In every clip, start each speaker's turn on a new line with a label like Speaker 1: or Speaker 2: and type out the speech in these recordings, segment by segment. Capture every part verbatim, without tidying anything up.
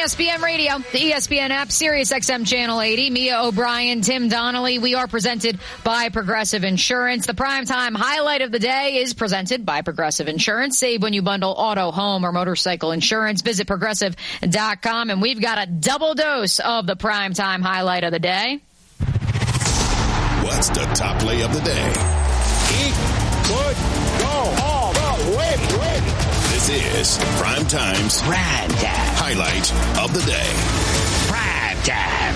Speaker 1: S P N Radio, the E S P N app, Sirius X M Channel eighty. Mia O'Brien, Tim Donnelly. We are presented by Progressive Insurance. The primetime highlight of the day is presented by Progressive Insurance. Save when you bundle auto, home, or motorcycle insurance. Visit progressive dot com, and we've got a double dose of the primetime highlight of the day.
Speaker 2: What's the top play of the day?
Speaker 3: He could go all the way.
Speaker 2: This is Prime Time's
Speaker 3: Prime Time
Speaker 2: highlight of the day.
Speaker 3: Prime Time.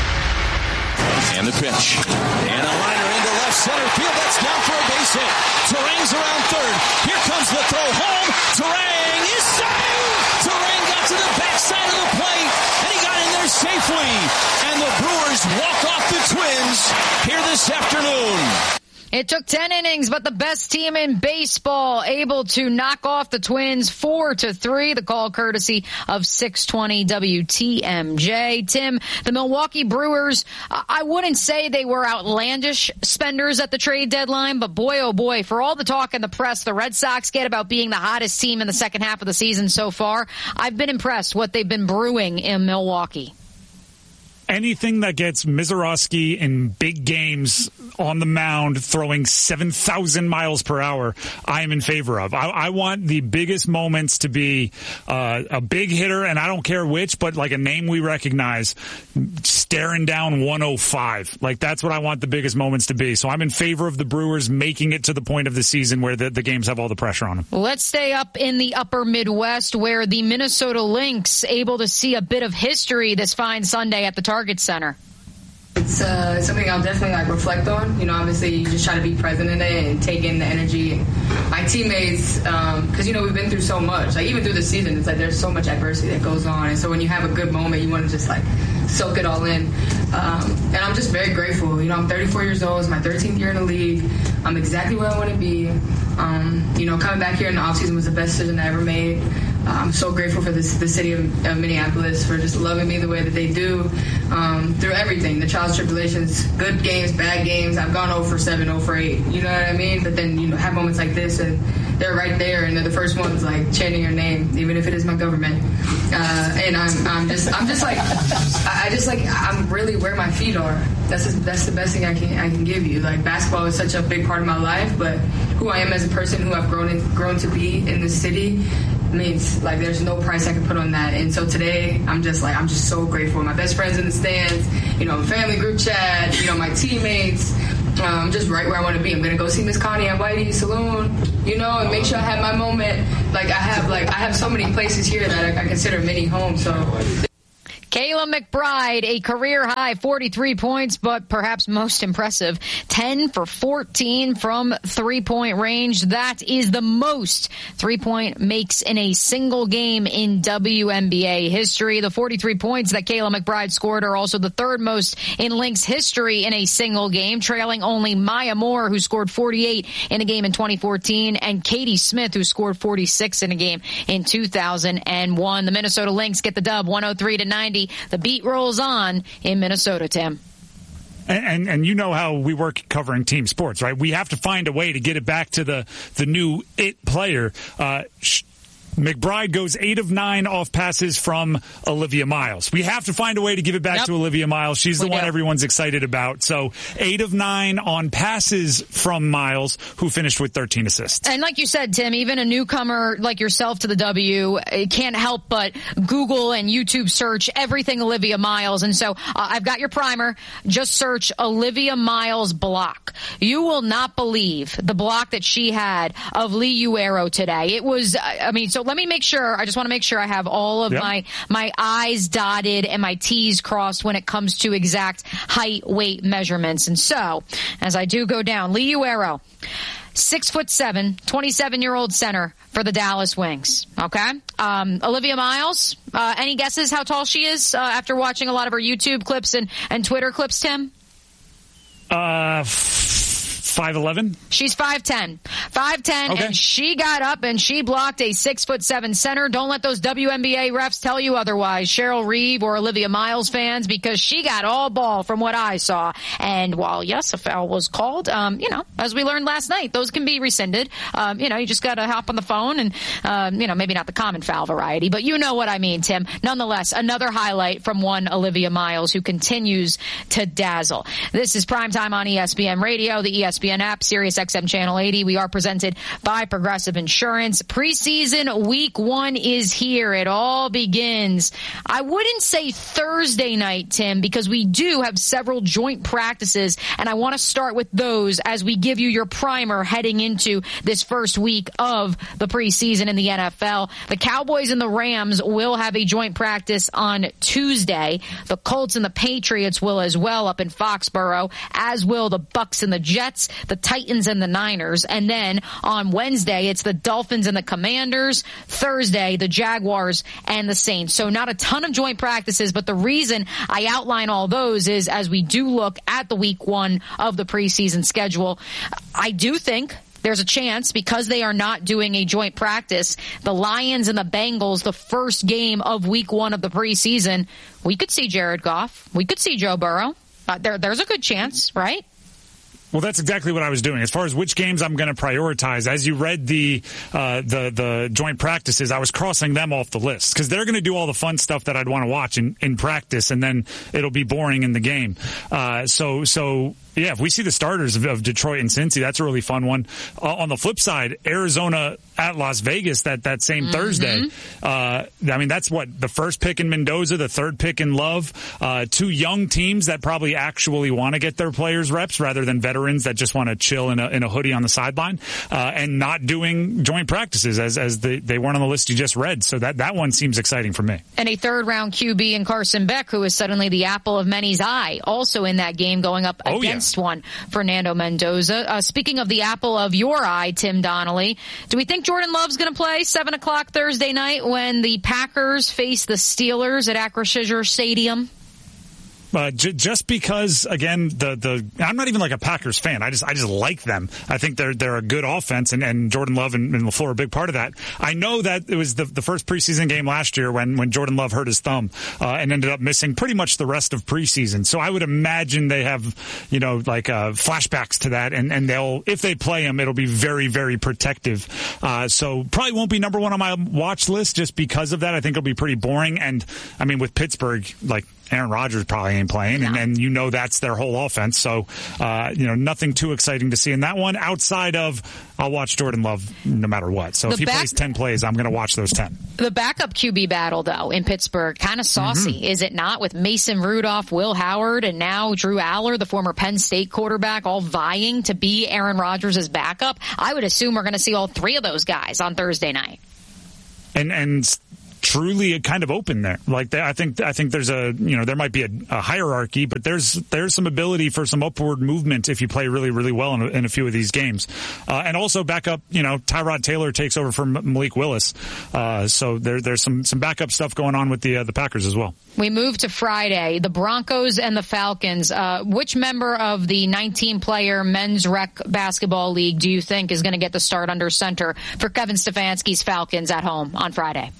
Speaker 4: And the pitch. And a liner into left center field. That's down for a base hit. Terang's around third. Here comes the throw home. Terang is saved. Terang got to the backside of the plate, and he got in there safely. And the Brewers walk off the Twins here this afternoon.
Speaker 1: It took ten innings, but the best team in baseball able to knock off the Twins four to three. The call courtesy of six twenty W T M J. Tim, the Milwaukee Brewers, I wouldn't say they were outlandish spenders at the trade deadline, but boy, oh boy, for all the talk in the press the Red Sox get about being the hottest team in the second half of the season so far, I've been impressed what they've been brewing in Milwaukee.
Speaker 5: Anything that gets Mizorowski in big games on the mound throwing seven thousand miles per hour, I am in favor of. I, I want the biggest moments to be uh, a big hitter, and I don't care which, but like a name we recognize, staring down one oh five. Like, that's what I want the biggest moments to be. So I'm in favor of the Brewers making it to the point of the season where the, the games have all the pressure on them.
Speaker 1: Let's stay up in the upper Midwest, where the Minnesota Lynx able to see a bit of history this fine Sunday at the Target Center.
Speaker 6: It's uh, something I'll definitely like reflect on. You know, obviously you just try to be present in it and take in the energy. And my teammates, because, um, you know, we've been through so much. Like, even through the season, it's like there's so much adversity that goes on. And so when you have a good moment, you want to just, like, soak it all in. Um, and I'm just very grateful. You know, I'm thirty-four years old. It's my thirteenth year in the league. I'm exactly where I want to be. Um, you know, coming back here in the offseason was the best decision I ever made. Uh, I'm so grateful for this, the city of, of Minneapolis for just loving me the way that they do um, through everything, the trials, tribulations, good games, bad games. I've gone oh for seven, oh for eight, you know what I mean? But then, you know, have moments like this, and they're right there, and they're the first ones, like, chanting your name, even if it is my government. Uh, and I'm, I'm just, I'm just like, I just like, I'm really where my feet are. That's just, that's the best thing I can I can give you. Like, basketball is such a big part of my life, but who I am as a person, who I've grown in, grown to be in this city, means, like, there's no price I can put on that. And so today, I'm just like, I'm just so grateful. My best friends in the stands, you know, family group chat, you know, my teammates. Um, just right where I want to be. I'm going to go see Miss Connie at Whitey's Saloon, you know, and make sure I have my moment. Like, I have, like, I have so many places here that I, I consider mini home, so...
Speaker 1: Kayla McBride, a career-high forty-three points, but perhaps most impressive, ten for fourteen from three-point range. That is the most three-point makes in a single game in W N B A history. The forty-three points that Kayla McBride scored are also the third most in Lynx history in a single game, trailing only Maya Moore, who scored forty-eight in a game in twenty fourteen, and Katie Smith, who scored forty-six in a game in two thousand one. The Minnesota Lynx get the dub, one oh three to ninety. The beat rolls on in Minnesota, Tim.
Speaker 5: And, and and you know how we work covering team sports, right? We have to find a way to get it back to the, the new it player. Uh, sh- McBride goes eight of nine off passes from Olivia Miles. We have to find a way to give it back
Speaker 1: yep.
Speaker 5: to Olivia Miles. She's the
Speaker 1: we
Speaker 5: one
Speaker 1: do.
Speaker 5: everyone's excited about. So eight of nine on passes from Miles, who finished with thirteen assists.
Speaker 1: And like you said, Tim, even a newcomer like yourself to the W, it can't help but Google and YouTube search everything Olivia Miles. And so uh, I've got your primer. Just search Olivia Miles block. You will not believe the block that she had of Lee Uero today. It was, I mean, so let me make sure, I just want to make sure I have all of yep. my, my I's dotted and my T's crossed when it comes to exact height, weight measurements. And so, as I do go down, Lee Uero, six foot seven, twenty-seven-year-old center for the Dallas Wings. Okay? Um, Olivia Miles, uh, any guesses how tall she is uh, after watching a lot of her YouTube clips and, and Twitter clips, Tim?
Speaker 5: Uh, f- five eleven?
Speaker 1: She's five ten. five ten,
Speaker 5: Okay.
Speaker 1: And she got up and she blocked a six foot seven center. Don't let those W N B A refs tell you otherwise, Cheryl Reeve or Olivia Miles fans, because she got all ball from what I saw. And while, yes, a foul was called, um, you know, as we learned last night, those can be rescinded. Um, you know, you just got to hop on the phone and, um, you know, maybe not the common foul variety, but you know what I mean, Tim. Nonetheless, another highlight from one Olivia Miles, who continues to dazzle. This is Primetime on E S P N Radio, the E S P N app, Sirius X M Channel eighty. We are presented by Progressive Insurance. Preseason week one is here. It all begins. I wouldn't say Thursday night, Tim, because we do have several joint practices, and I want to start with those as we give you your primer heading into this first week of the preseason in the N F L. The Cowboys and the Rams will have a joint practice on Tuesday. The Colts and the Patriots will as well up in Foxborough, as will the Bucks and the Jets, the Titans and the Niners. And then on Wednesday, it's the Dolphins and the Commanders. Thursday, the Jaguars and the Saints. So not a ton of joint practices, but the reason I outline all those is as we do look at the week one of the preseason schedule, I do think there's a chance, because they are not doing a joint practice, the Lions and the Bengals, the first game of week one of the preseason, we could see Jared Goff. We could see Joe Burrow. Uh, there, there's a good chance, right?
Speaker 5: Well, that's exactly what I was doing. As far as which games I'm going to prioritize, as you read the uh, the the joint practices, I was crossing them off the list because they're going to do all the fun stuff that I'd want to watch in, in practice, and then it'll be boring in the game. Uh, so so. Yeah, if we see the starters of, of Detroit and Cincy, that's a really fun one. Uh, on the flip side, Arizona at Las Vegas that, that same mm-hmm. Thursday. Uh, I mean, that's what, the first pick in Mendoza, the third pick in Love. Uh, two young teams that probably actually want to get their players reps rather than veterans that just want to chill in a, in a hoodie on the sideline, uh, and not doing joint practices as, as the, they weren't on the list you just read. So that, that one seems exciting for me.
Speaker 1: And a third round Q B in Carson Beck, who is suddenly the apple of many's eye, also in that game going up
Speaker 5: oh,
Speaker 1: against
Speaker 5: yeah.
Speaker 1: one, Fernando Mendoza. Uh, speaking of the apple of your eye, Tim Donnelly, do we think Jordan Love's going to play seven o'clock Thursday night when the Packers face the Steelers at Acrisure Stadium?
Speaker 5: Uh, j- just because, again, the the I'm not even like a Packers fan. I just I just like them. I think they're they're a good offense, and, and Jordan Love and, and LaFleur are a big part of that. I know that it was the the first preseason game last year when when Jordan Love hurt his thumb uh, and ended up missing pretty much the rest of preseason. So I would imagine they have, you know, like uh, flashbacks to that, and and they'll, if they play him, it'll be very very protective. Uh, so probably won't be number one on my watch list just because of that. I think it'll be pretty boring. And I mean, with Pittsburgh, like, Aaron Rodgers probably ain't playing, and, and you know that's their whole offense. So, uh, you know, nothing too exciting to see in that one outside of I'll watch Jordan Love no matter what. So the if he back- plays ten plays, I'm going to watch those ten.
Speaker 1: The backup Q B battle, though, in Pittsburgh, kind of saucy, mm-hmm. is it not? With Mason Rudolph, Will Howard, and now Drew Aller, the former Penn State quarterback, all vying to be Aaron Rodgers' backup. I would assume we're going to see all three of those guys on Thursday night.
Speaker 5: And, and, truly kind of open there. Like I think I think there's a you know there might be a, a hierarchy, but there's there's some ability for some upward movement if you play really really well in a, in a few of these games. Uh, and also backup, you know, Tyrod Taylor takes over from Malik Willis, uh, so there there's some some backup stuff going on with the uh, the Packers as well.
Speaker 1: We move to Friday, the Broncos and the Falcons. Uh, which member of the nineteen player men's rec basketball league do you think is going to get the start under center for Kevin Stefanski's Falcons at home on Friday?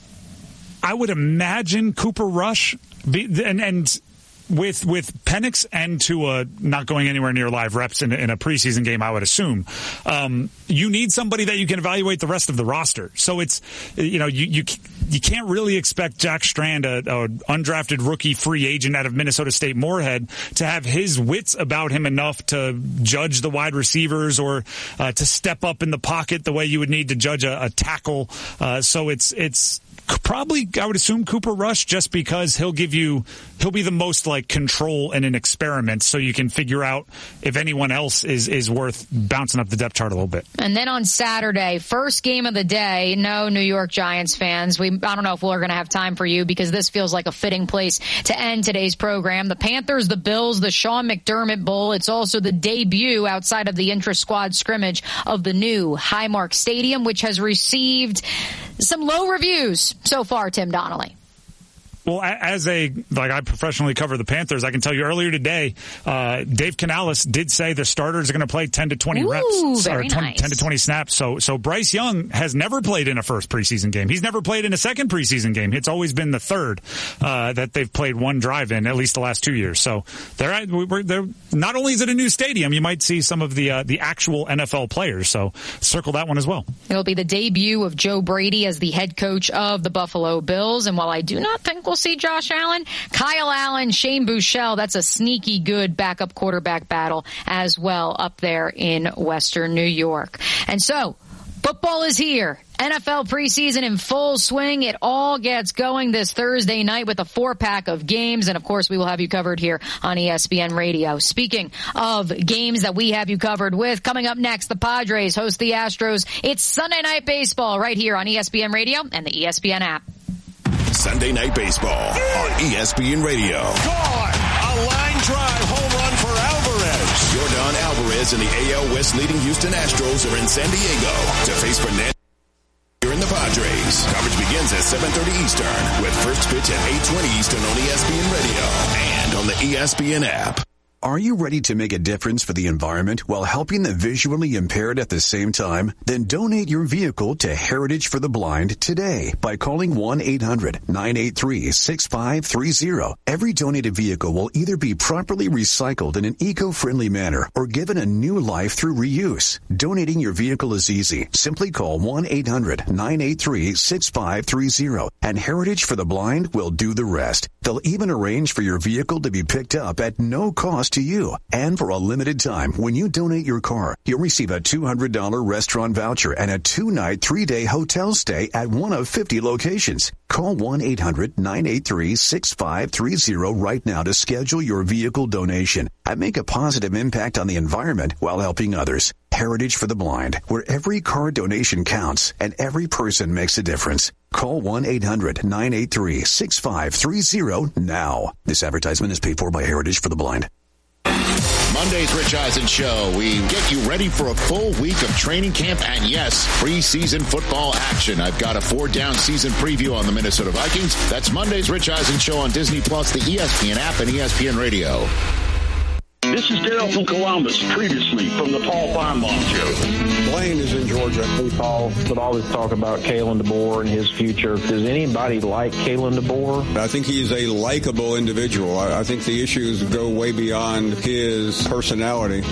Speaker 5: I would imagine Cooper Rush, and, and with with Penix and Tua not going anywhere near live reps in, in a preseason game, I would assume um, you need somebody that you can evaluate the rest of the roster. So it's you know you you you can't really expect Jack Strand, a, a undrafted rookie free agent out of Minnesota State Moorhead, to have his wits about him enough to judge the wide receivers or uh, to step up in the pocket the way you would need to judge a, a tackle. Uh, so it's it's. Probably, I would assume Cooper Rush, just because he'll give you, he'll be the most like control in an experiment, so you can figure out if anyone else is, is worth bouncing up the depth chart a little bit.
Speaker 1: And then on Saturday, first game of the day, no New York Giants fans. We, I don't know if we're going to have time for you because this feels like a fitting place to end today's program. The Panthers, the Bills, the Sean McDermott Bowl. It's also the debut outside of the intra-squad scrimmage of the new Highmark Stadium, which has received some low reviews so far, Tim Donnelly.
Speaker 5: Well, as a, like I professionally cover the Panthers, I can tell you earlier today, uh, Dave Canales did say the starters are going to play ten to twenty
Speaker 1: Ooh,
Speaker 5: reps,
Speaker 1: very
Speaker 5: or ten,
Speaker 1: nice.
Speaker 5: ten to twenty snaps. So, so Bryce Young has never played in a first preseason game. He's never played in a second preseason game. It's always been the third, uh, that they've played one drive in, at least the last two years. So they're, at, we're, they're, not only is it a new stadium, you might see some of the, uh, the actual N F L players. So circle that one as well.
Speaker 1: It'll be the debut of Joe Brady as the head coach of the Buffalo Bills. And while I do not think we'll see Josh Allen, Kyle Allen, Shane Buechele, that's a sneaky good backup quarterback battle as well up there in Western New York. And so, football is here. N F L preseason in full swing. It all gets going this Thursday night with a four-pack of games. And, of course, we will have you covered here on E S P N Radio. Speaking of games that we have you covered with, coming up next, the Padres host the Astros. It's Sunday Night Baseball right here on E S P N Radio and the E S P N app.
Speaker 2: Sunday Night Baseball on E S P N Radio.
Speaker 3: Gone. A line drive home run for Alvarez.
Speaker 2: Yordan Alvarez and the A L West leading Houston Astros are in San Diego to face Fernando here in the Padres. Coverage begins at seven thirty Eastern with first pitch at eight twenty Eastern on E S P N Radio and on the E S P N app.
Speaker 7: Are you ready to make a difference for the environment while helping the visually impaired at the same time? Then donate your vehicle to Heritage for the Blind today by calling one eight hundred nine eight three six five three zero. Every donated vehicle will either be properly recycled in an eco-friendly manner or given a new life through reuse. Donating your vehicle is easy. Simply call one eight hundred nine eight three six five three zero and Heritage for the Blind will do the rest. They'll even arrange for your vehicle to be picked up at no cost to you. And for a limited time, when you donate your car, you'll receive a two hundred dollars restaurant voucher and a two-night, three-day hotel stay at one of fifty locations. Call one eight hundred nine eight three six five three zero right now to schedule your vehicle donation and make a positive impact on the environment while helping others. Heritage for the Blind, where every car donation counts and every person makes a difference. Call one eight hundred nine eight three six five three zero now. This advertisement is paid for by Heritage for the Blind.
Speaker 8: Monday's Rich Eisen Show. We get you ready for a full week of training camp and, yes, preseason football action. I've got a four-down season preview on the Minnesota Vikings. That's Monday's Rich Eisen Show on Disney Plus, the E S P N app, and E S P N Radio.
Speaker 9: This is Dale from Columbus, previously from the Paul Feinbaum Show.
Speaker 10: Blaine is in Georgia. Hey, Paul, but always talk about Kalen DeBoer and his future. Does anybody like Kalen DeBoer?
Speaker 11: I think he's a likable individual. I, I think the issues go way beyond his personality.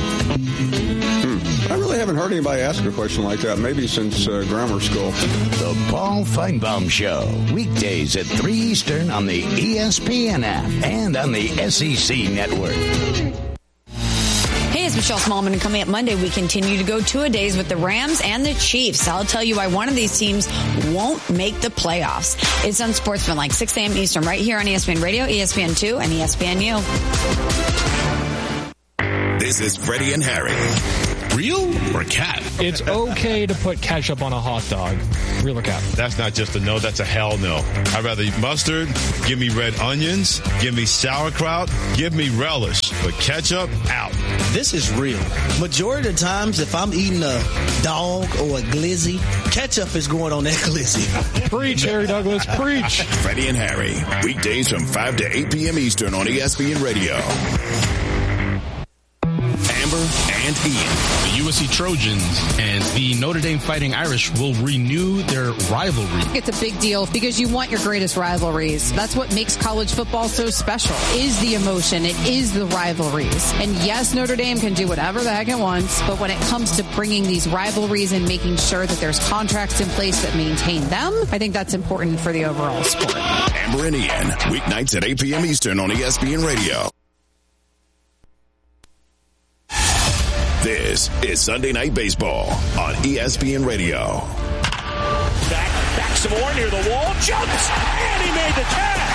Speaker 11: Hmm. I really haven't heard anybody ask a question like that, maybe since uh, grammar school.
Speaker 12: The Paul Feinbaum Show, weekdays at three Eastern on the E S P N app and on the S E C network.
Speaker 13: Hey, it's Michelle Smallman, and coming up Monday, we continue to go two-a-days with the Rams and the Chiefs. I'll tell you why one of these teams won't make the playoffs. It's Unsportsmanlike, six a.m. Eastern, right here on E S P N Radio, E S P N two, and E S P N U.
Speaker 2: This is Freddie and Harry. Real or cat?
Speaker 14: It's okay to put ketchup on a hot dog. Real or cat?
Speaker 15: That's not just a no, that's a hell no. I'd rather eat mustard, give me red onions, give me sauerkraut, give me relish. But ketchup, out.
Speaker 16: This is real. Majority of the times, if I'm eating a dog or a glizzy, ketchup is going on that glizzy.
Speaker 14: Preach, Harry Douglas, preach.
Speaker 2: Freddie and Harry, weekdays from five to eight p.m. Eastern on E S P N Radio. Amber and Ian.
Speaker 17: The U S C Trojans and the Notre Dame Fighting Irish will renew their rivalry.
Speaker 18: It's a big deal because you want your greatest rivalries. That's what makes college football so special, is the emotion. It is the rivalries. And yes, Notre Dame can do whatever the heck it wants, but when it comes to bringing these rivalries and making sure that there's contracts in place that maintain them, I think that's important for the overall sport.
Speaker 2: Amber and Ian, weeknights at eight p.m. Eastern on E S P N Radio. This is Sunday Night Baseball on E S P N Radio.
Speaker 3: Back, back some more near the wall, jumps, and he made the catch.